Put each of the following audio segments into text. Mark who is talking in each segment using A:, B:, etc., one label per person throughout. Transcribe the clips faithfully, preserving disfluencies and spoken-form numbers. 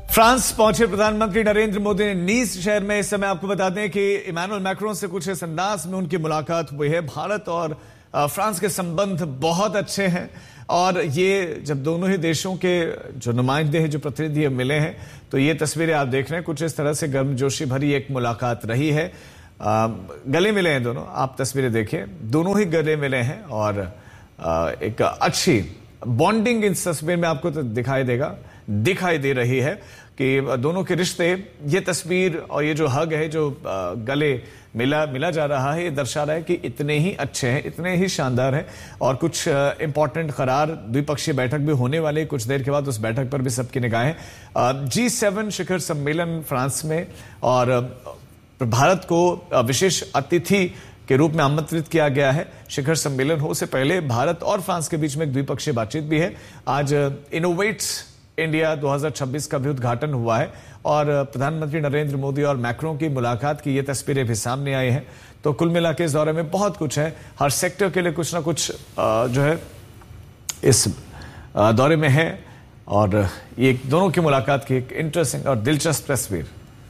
A: France पहुंचे प्रधानमंत्री नरेंद्र मोदी ने नीस शहर में। इस समय आपको बता दें कि इमैनुअल मैक्रोन से कुछ इस अंदाज में उनकी मुलाकात हुई है। भारत और फ्रांस के संबंध बहुत अच्छे हैं और ये जब दोनों ही देशों के जो नुमाइंदे हैं, जो प्रतिनिधि मिले हैं, तो ये तस्वीरें आप देख रहे हैं। कुछ इस तरह से गर्मजोशी भरी एक मुलाकात रही है। आ, गले मिले हैं दोनों, आप तस्वीरें देखिए, दोनों ही गले मिले हैं और आ, एक अच्छी बॉन्डिंग इस तस्वीर में आपको तो दिखाई देगा दिखाई दे रही है कि दोनों के रिश्ते, ये तस्वीर और ये जो हग है, जो गले मिला मिला जा रहा है, ये दर्शा रहा है कि इतने ही अच्छे हैं, इतने ही शानदार हैं। और कुछ इंपॉर्टेंट करार, द्विपक्षीय बैठक भी होने वाली है कुछ देर के बाद। उस बैठक पर भी सबकी निगाहें। जी सेवन शिखर सम्मेलन फ्रांस में और भारत को विशेष अतिथि के रूप में आमंत्रित किया गया है। शिखर सम्मेलन हो से पहले भारत और फ्रांस के बीच में एक द्विपक्षीय बातचीत भी है। आज इनोवेट्स इंडिया दो हज़ार छब्बीस का भी उद्घाटन हुआ है और प्रधानमंत्री नरेंद्र मोदी और मैक्रोन की मुलाकात की ये तस्वीरें भी सामने आई हैं। तो कुल मिला के इस दौरे में बहुत कुछ है, हर सेक्टर के लिए कुछ ना कुछ जो है इस दौरे में है और ये दोनों की मुलाकात की एक इंटरेस्टिंग और दिलचस्प तस्वीर।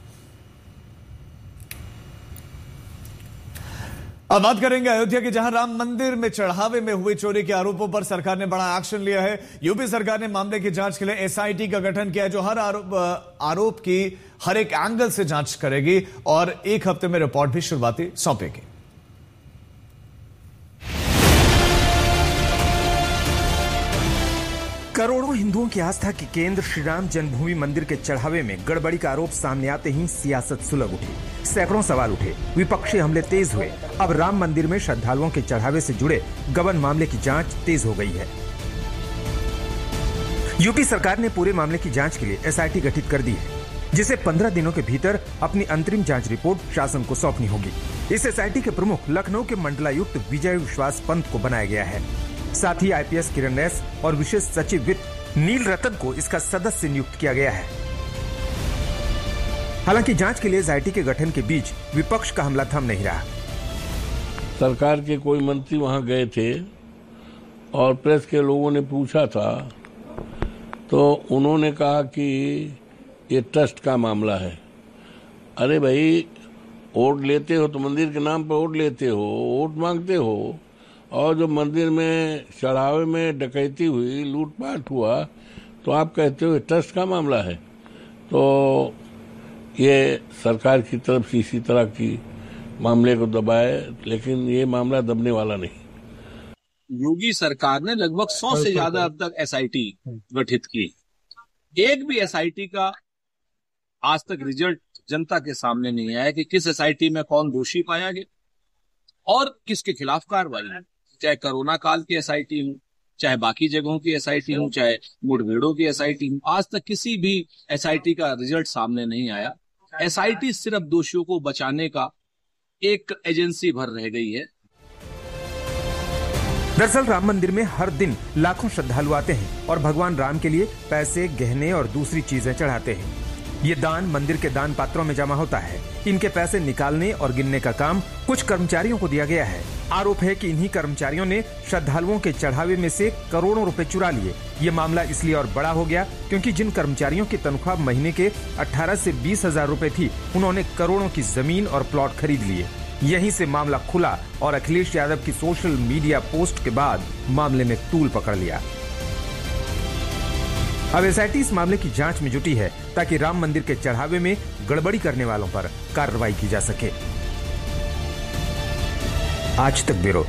A: अब बात करेंगे अयोध्या की, जहां राम मंदिर में चढ़ावे में हुई चोरी के आरोपों पर सरकार ने बड़ा एक्शन लिया है। यूपी सरकार ने मामले की जांच के लिए एसआईटी का गठन किया है, जो हर आरोप आरोप की हर एक एंगल से जांच करेगी और एक हफ्ते में रिपोर्ट भी शुरुआती सौंपेगी।
B: करोड़ों हिंदुओं की आस्था के केंद्र श्री राम जन्मभूमि मंदिर के चढ़ावे में गड़बड़ी का आरोप सामने आते ही सियासत सुलग उठी। सैकड़ों सवाल उठे, विपक्षी हमले तेज हुए। अब राम मंदिर में श्रद्धालुओं के चढ़ावे से जुड़े गबन मामले की जांच तेज हो गई है। यूपी सरकार ने पूरे मामले की जांच के लिए एसआईटी गठित कर दी है, जिसे पंद्रह दिनों के भीतर अपनी अंतरिम जांच रिपोर्ट शासन को सौंपनी होगी। इस एसआईटी के प्रमुख लखनऊ के मंडलायुक्त विजय विश्वास पंत को बनाया गया है। साथ ही आईपीएस किरण एस और विशेष सचिव वित्त नील रतन को इसका सदस्य नियुक्त किया गया है। हालांकि जांच के लिए एसआईटी के गठन के बीच विपक्ष का हमला थम नहीं रहा।
C: सरकार के कोई मंत्री वहां गए थे और प्रेस के लोगों ने पूछा था, तो उन्होंने कहा कि ये ट्रस्ट का मामला है। अरे भाई, वोट लेते हो तो मंदिर के नाम पर वोट लेते हो, वोट मांगते हो, और जो मंदिर में चढ़ावे में डकैती हुई, लूटपाट हुआ, तो आप कहते हो ट्रस्ट का मामला है। तो ये सरकार की तरफ से इसी तरह की मामले को दबाए, लेकिन ये मामला दबने वाला नहीं।
D: योगी सरकार ने लगभग सौ से ज्यादा अब तक एसआईटी गठित की। एक भी एसआईटी का आज तक रिजल्ट जनता के सामने नहीं आया कि किस एसआईटी में कौन दोषी पाया गया और किसके खिलाफ कार्रवाई। चाहे कोरोना काल की एसआईटी हो, चाहे बाकी जगहों की एसआईटी हो, चाहे मुठभेड़ों की एसआईटी हो, आज तक किसी भी एसआईटी का रिजल्ट सामने नहीं आया। एसआईटी सिर्फ दोषियों को बचाने का एक एजेंसी भर रह गई है।
B: दरअसल राम मंदिर में हर दिन लाखों श्रद्धालु आते हैं और भगवान राम के लिए पैसे, गहने और दूसरी चीजें चढ़ाते हैं। ये दान मंदिर के दान पात्रों में जमा होता है। इनके पैसे निकालने और गिनने का काम कुछ कर्मचारियों को दिया गया है। आरोप है कि इन्हीं कर्मचारियों ने श्रद्धालुओं के चढ़ावे में से करोड़ों रुपए चुरा लिए। ये मामला इसलिए और बड़ा हो गया क्योंकि जिन कर्मचारियों की तनख्वाह महीने के अठारह से बीस हजार रूपए थी, उन्होंने करोड़ों की जमीन और प्लॉट खरीद लिए। यहीं से मामला खुला और अखिलेश यादव की सोशल मीडिया पोस्ट के बाद मामले ने तूल पकड़ लिया। अब एसआईटी इस मामले की जांच में जुटी है ताकि राम मंदिर के चढ़ावे में गड़बड़ी करने वालों पर कार्रवाई की जा सके। आज तक ब्यूरो।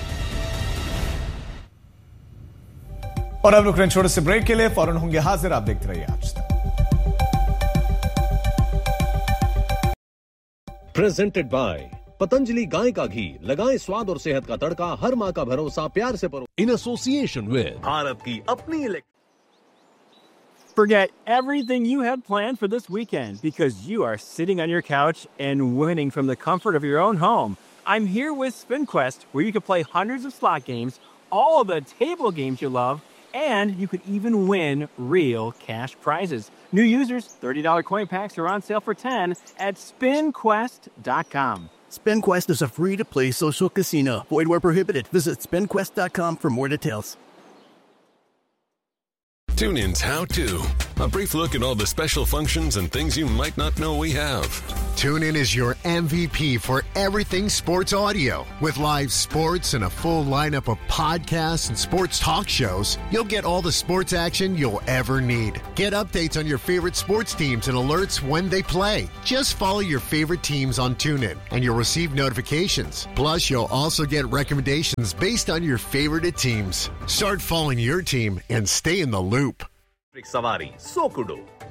A: और अब रुक रहे हैं छोटे से ब्रेक के लिए, फौरन होंगे हाजिर। आप देखते रहिए आज तक।
E: प्रेजेंटेड बाय पतंजलि गाय का घी, लगाएं स्वाद और सेहत का तड़का, हर मां का भरोसा, प्यार से परो। इन एसोसिएशन विद भारत की अपनी electric.
F: Forget everything you had planned for this weekend because you are sitting on your couch and winning from the comfort of your own home. I'm here with SpinQuest, where you can play hundreds of slot games, all of the table games you love, and you could even win real cash prizes. New users, thirty dollars coin packs are on sale for ten dollars at spin quest dot com.
G: SpinQuest is a free-to-play social casino. Void where prohibited. Visit spin quest dot com for more details.
H: TuneIn's How To A brief look at all the special functions and things you might not know we have.
I: TuneIn is your M V P for everything sports audio. With live sports and a full lineup of podcasts and sports talk shows, you'll get all the sports action you'll ever need. Get updates on your favorite sports teams and alerts when they play. Just follow your favorite teams on TuneIn, and you'll receive notifications. Plus, you'll also get recommendations based on your favorite teams. Start following your team and stay in the loop.
E: सवारी सोकुडो